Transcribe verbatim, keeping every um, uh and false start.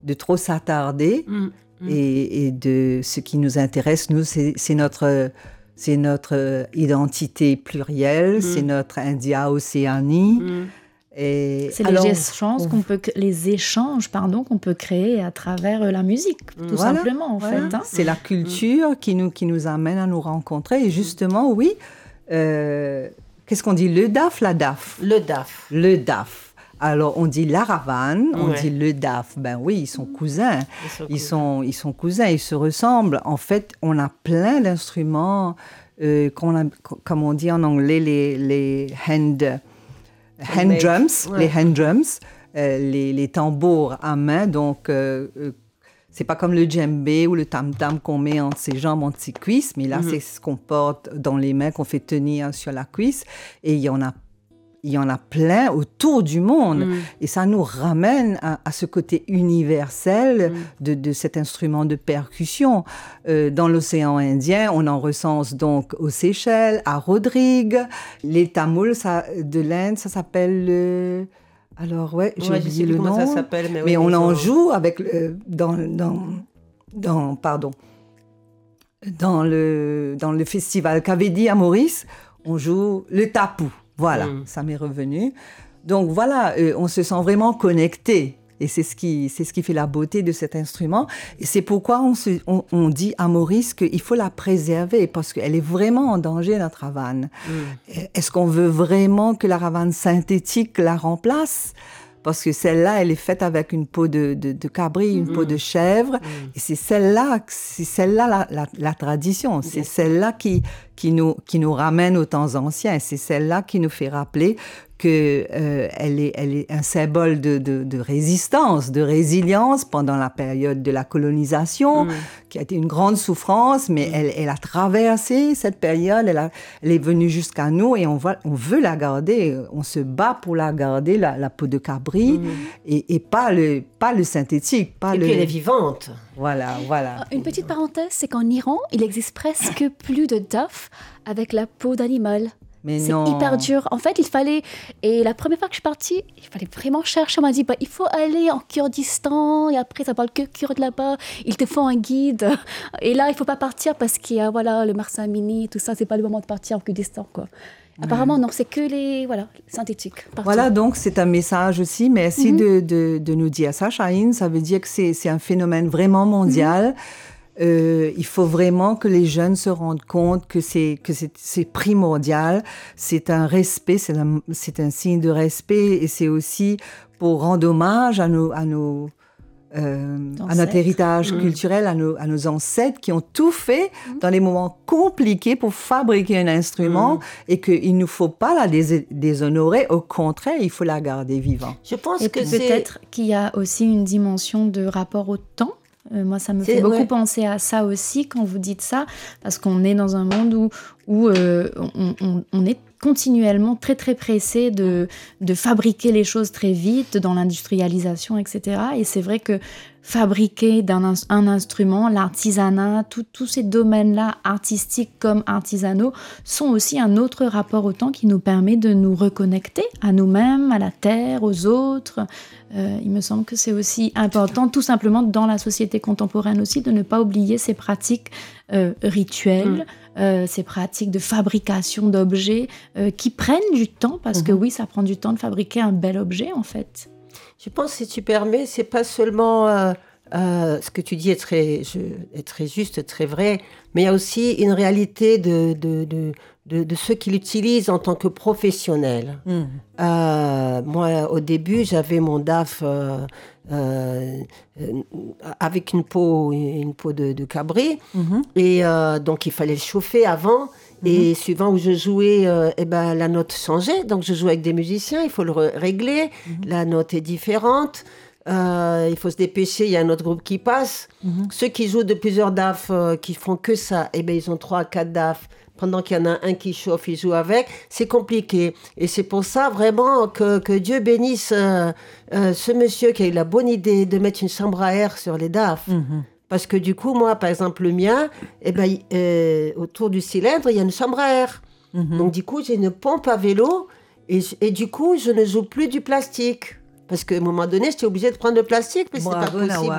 de trop s'attarder. Mm. Mm. Et, et de ce qui nous intéresse, nous, c'est, c'est, notre, c'est notre identité plurielle, mm. c'est notre India-Océanie. Mm. Et c'est alors, les échanges, on... qu'on peut, les échanges pardon, qu'on peut créer à travers la musique, tout voilà, simplement, en voilà. fait. Hein. C'est la culture mm. qui, nous, qui nous amène à nous rencontrer. Et justement, oui, euh, qu'est-ce qu'on dit? Le D A F, la D A F? Le D A F. Le D A F. Alors, on dit la Ravane, on ouais. dit le D A F. Ben oui, ils sont cousins. Ils sont, ils, sont, ils sont cousins, ils se ressemblent. En fait, on a plein d'instruments, euh, qu'on a, comme on dit en anglais, les, les hand, hand drums, ouais. les hand drums, euh, les, les tambours à main. Donc, euh, euh, c'est pas comme le djembé ou le tam-tam qu'on met entre ses jambes, entre ses cuisses, mais là, mm-hmm. c'est ce qu'on porte dans les mains, qu'on fait tenir sur la cuisse. Et il y en a Il y en a plein autour du monde. Mm. Et ça nous ramène à, à ce côté universel mm. de, de cet instrument de percussion. Euh, dans l'océan Indien, on en recense donc aux Seychelles, à Rodrigue. Les Tamouls ça, de l'Inde, ça s'appelle le... Alors, ouais, j'ai ouais, oublié le nom. Ça s'appelle, mais, mais oui, on en sont... joue avec... Le, dans, dans, dans, pardon. Dans le, dans le festival Kavedi à Maurice, on joue le tapou. Voilà, mmh. ça m'est revenu. Donc voilà, euh, on se sent vraiment connecté. Et c'est ce, qui, c'est ce qui fait la beauté de cet instrument. Et c'est pourquoi on, se, on, on dit à Maurice qu'il faut la préserver, parce qu'elle est vraiment en danger, notre ravane. Mmh. Est-ce qu'on veut vraiment que la ravane synthétique la remplace ? Parce que celle-là, elle est faite avec une peau de, de, de cabri, une mmh. peau de chèvre. Mmh. Et c'est celle-là, c'est celle-là la, la, la tradition. C'est celle-là qui, qui, nous, qui nous ramène aux temps anciens. C'est celle-là qui nous fait rappeler qu'elle euh, est, elle est un symbole de, de, de résistance, de résilience pendant la période de la colonisation, mmh. qui a été une grande souffrance, mais mmh. elle, elle a traversé cette période, elle, a, elle est venue jusqu'à nous et on, va, on veut la garder, on se bat pour la garder, la, la peau de cabri, mmh. et, et pas, le, pas le synthétique. Pas et le... puis elle est vivante. Voilà, voilà. Une petite parenthèse, c'est qu'en Iran, il existe presque plus de D A F avec la peau d'animal. Mais c'est non. hyper dur. En fait, il fallait... Et la première fois que je suis partie, il fallait vraiment chercher. On m'a dit, bah, il faut aller en Kurdistan. Et après, ça parle que kurde là-bas. Ils te font un guide. Et là, il ne faut pas partir parce qu'il y a voilà, le Marsa Amini, tout ça. Ce n'est pas le moment de partir en Kurdistan, quoi. Ouais. Apparemment, non, c'est que les voilà, synthétiques. Partout. Voilà, donc c'est un message aussi. Merci mm-hmm. de, de, de nous dire ça, Chahine. Ça veut dire que c'est, c'est un phénomène vraiment mondial. Mm-hmm. Euh, il faut vraiment que les jeunes se rendent compte que c'est, que c'est, c'est primordial. C'est un respect, c'est un, c'est un signe de respect et c'est aussi pour rendre hommage à nos, à nos, euh, à notre héritage mmh. culturel, à nos, à nos ancêtres qui ont tout fait mmh. dans les moments compliqués pour fabriquer un instrument mmh. et qu'il ne faut pas la dés- déshonorer. Au contraire, il faut la garder vivante. Je pense et que c'est... peut-être qu'il y a aussi une dimension de rapport au temps. Euh, moi, ça me c'est, fait beaucoup ouais. penser à ça aussi quand vous dites ça, parce qu'on est dans un monde où, où euh, on, on, on est continuellement très, très pressé de, de fabriquer les choses très vite, dans l'industrialisation, et cetera. Et c'est vrai que fabriquer d'un, un instrument, l'artisanat, tous ces domaines-là, artistiques comme artisanaux, sont aussi un autre rapport au temps qui nous permet de nous reconnecter à nous-mêmes, à la terre, aux autres. Euh, il me semble que c'est aussi important, tout simplement dans la société contemporaine aussi, de ne pas oublier ces pratiques euh, rituelles, mmh. euh, ces pratiques de fabrication d'objets euh, qui prennent du temps, parce mmh. que oui, ça prend du temps de fabriquer un bel objet, en fait. Je pense, si tu permets, c'est pas seulement euh, euh, ce que tu dis est très, je, est très juste, très vrai, mais il y a aussi une réalité de, de, de, de, de ceux qui l'utilisent en tant que professionnels. Mmh. Euh, moi, au début, j'avais mon D A F euh, euh, avec une peau, une peau de, de cabri, mmh. et euh, donc il fallait le chauffer avant. Et mmh. suivant où je jouais, euh, eh ben, la note changeait. Donc, je jouais avec des musiciens, il faut le re- régler. Mmh. La note est différente. Euh, il faut se dépêcher, il y a un autre groupe qui passe. Mmh. Ceux qui jouent de plusieurs D A F, euh, qui font que ça, eh ben, ils ont trois à quatre D A F. Pendant qu'il y en a un qui chauffe, il joue avec. C'est compliqué. Et c'est pour ça, vraiment, que, que Dieu bénisse euh, euh, ce monsieur qui a eu la bonne idée de mettre une chambre à air sur les D A F. Mmh. Parce que du coup, moi, par exemple, le mien, eh ben, euh, autour du cylindre, il y a une chambre à air. Mm-hmm. Donc, du coup, j'ai une pompe à vélo et, et du coup, je ne joue plus du plastique. Parce qu'à un moment donné, j'étais obligée de prendre le plastique, mais Bravo, c'est pas possible.